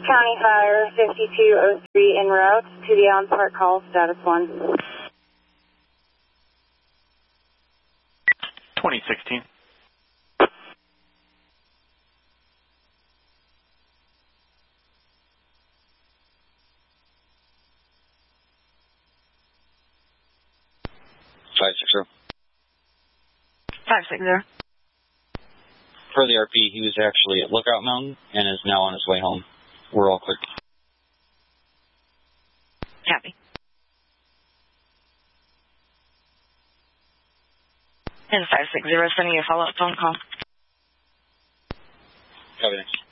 County Fire 5203 en route to the Allen Park call, status 1. 2016. Per the RP, he was actually at Lookout Mountain and is now on his way home. We're all clear. Copy. And 560, sending you a follow-up phone call. Copy, thanks.